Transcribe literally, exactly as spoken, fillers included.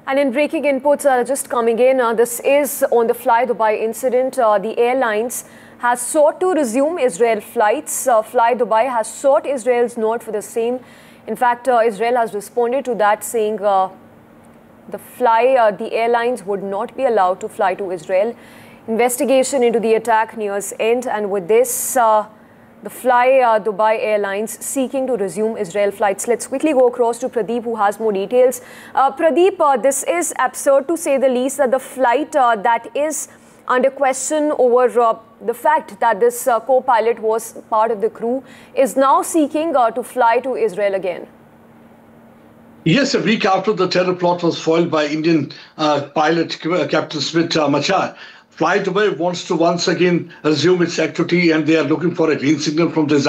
And in breaking inputs are just coming in, uh, this is on the Fly Dubai incident. Uh, the airlines has sought to resume Israel flights. Uh, Fly Dubai has sought Israel's nod for the same. In fact, uh, Israel has responded to that, saying uh, the fly, uh, the airlines would not be allowed to fly to Israel. Investigation into the attack nears end, and with this, uh, the Fly uh, Dubai Airlines seeking to resume Israel flights. Let's quickly go across to Pradeep, who has more details. Uh, Pradeep, uh, this is absurd to say the least, that the flight uh, that is under question over uh, the fact that this uh, co-pilot was part of the crew is now seeking uh, to fly to Israel again. Yes, a week after the terror plot was foiled by Indian uh, pilot uh, Captain Smit uh, Machar, Fly Dubai wants to once again resume its activity, and they are looking for a green signal from the